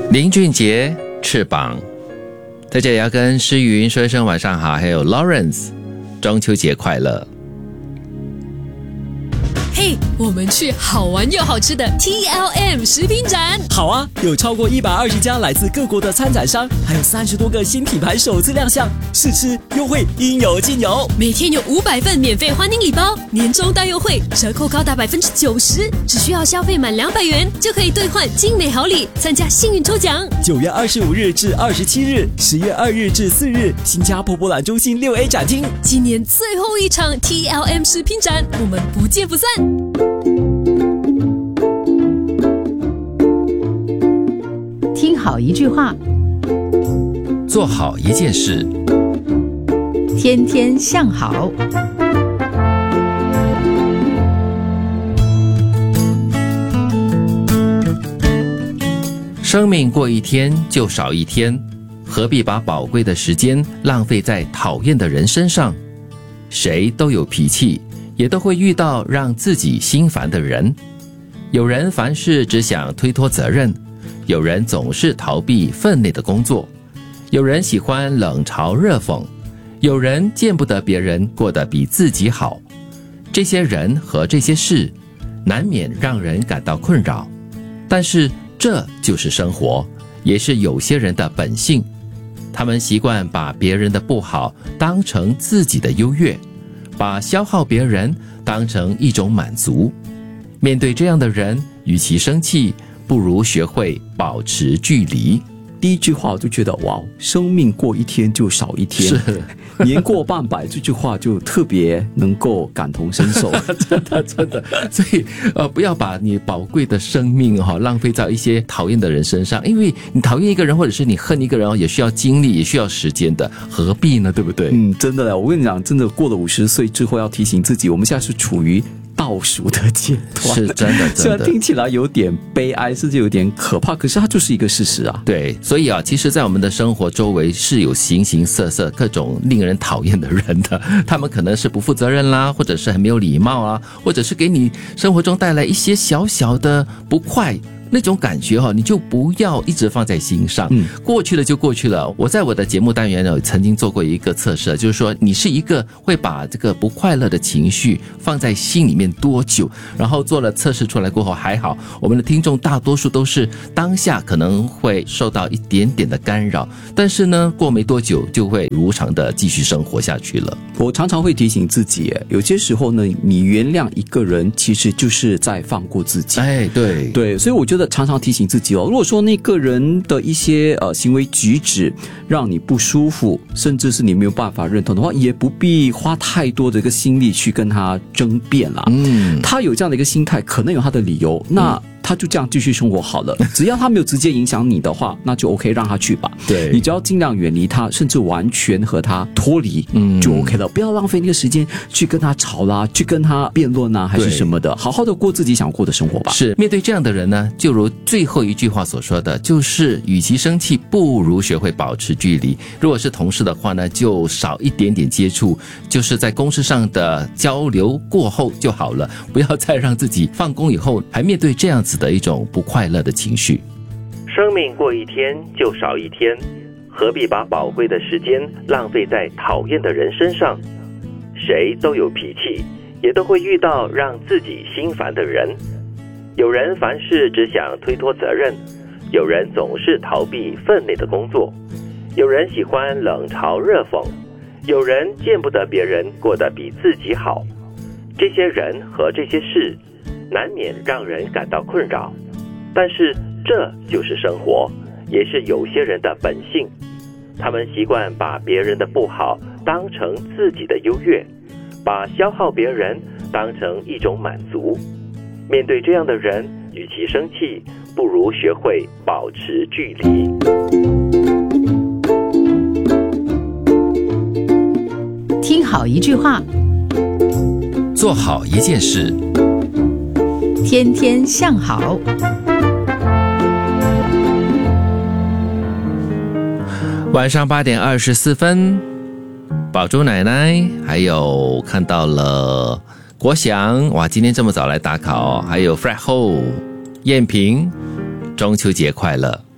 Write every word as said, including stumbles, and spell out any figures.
林俊杰翅膀，在这里要跟诗云说一声晚上好，还有 Lawrence 中秋节快乐。 嘿、hey, 我们去好玩又好吃的 T L M 食品展。 好啊，有超过一百二十家来自各国的参展商，还有三十多个新品牌首次亮相，试吃优惠应有尽有。 每天有五百份免费欢迎礼包，年终大优惠，折扣高达百分之九十，只需要消费满两百元就可以兑换精美好礼，参加幸运抽奖。 九月二十五日至二十七日，十月二日至四日，新加坡博览中心六 A 展厅。 今年最后一场 T L M 食品展，我们不见不散。 听好一句话， 做好一件事， 天天向好。 生命过一天就少一天，何必把宝贵的时间浪费在讨厌的人身上？谁都有脾气，也都会遇到让自己心烦的人。有人凡事只想推脱责任，有人总是逃避分内的工作，有人喜欢冷嘲热讽，有人见不得别人过得比自己好。这些人和这些事难免让人感到困扰，但是这就是生活，也是有些人的本性。他们习惯把别人的不好当成自己的优越，把消耗别人当成一种满足。面对这样的人，与其生气，不如学会保持距离。 第一句话我就觉得哇，生命过一天就少一天， 是年过半百，这句话就特别能够感同身受。 真的真的，所以呃，不要把你宝贵的生命哈、哦、浪费在一些讨厌的人身上，因为你讨厌一个人或者是你恨一个人，也需要精力，也需要时间的，何必呢？对不对？ 嗯，真的嘞，我跟你讲，真的过了五十岁之后，要提醒自己，我们现在是处于倒数的阶段， 是真的，真的。 虽然听起来有点悲哀，甚至有点可怕，可是它就是一个事实啊。 对，所以啊，其实在我们的生活周围是有形形色色各种令人讨厌的人的，他们可能是不负责任啦，或者是很没有礼貌啊，或者是给你生活中带来一些小小的不快。那种感觉哈，你就不要一直放在心上，嗯，过去了就过去了。我在我的节目单元呢，曾经做过一个测试，就是说你是一个会把这个不快乐的情绪放在心里面多久？然后做了测试出来过后，还好，我们的听众大多数都是当下可能会受到一点点的干扰，但是呢，过没多久就会如常的继续生活下去了。 我常常会提醒自己，有些时候呢，你原谅一个人，其实就是在放过自己。 哎，对对，所以我觉得常常提醒自己哦，如果说那个人的一些呃行为举止让你不舒服，甚至是你没有办法认同的话，也不必花太多的一个心力去跟他争辩啦。嗯，他有这样的一个心态，可能有他的理由，那。嗯他就这样继续生活好了，只要他没有直接影响你的话，那就 OK， 让他去吧。 对， 你只要尽量远离他，甚至完全和他脱离，嗯，就 OK 了。不要浪费那个时间去跟他吵啦，去跟他辩论啊，还是什么的，好好的过自己想过的生活吧。 是，面对这样的人呢，就如最后一句话所说的，就是与其生气，不如学会保持距离。如果是同事的话呢，就少一点点接触，就是在公事上的交流过后就好了，不要再让自己放工以后还面对这样子的一种不快乐的情绪。 生命过一天就少一天，何必把宝贵的时间浪费在讨厌的人身上？谁都有脾气，也都会遇到让自己心烦的人。有人凡事只想推脱责任，有人总是逃避分内的工作，有人喜欢冷嘲热讽，有人见不得别人过得比自己好。这些人和这些事难免让人感到困扰，但是这就是生活，也是有些人的本性。他们习惯把别人的不好当成自己的优越，把消耗别人当成一种满足。面对这样的人，与其生气，不如学会保持距离。 听好一句话， 做好一件事， 天天向好。 晚上八点二十四分，宝珠奶奶还有看到了国祥，哇，今天这么早来打卡哦，还有 Fred Ho 燕平，中秋节快乐。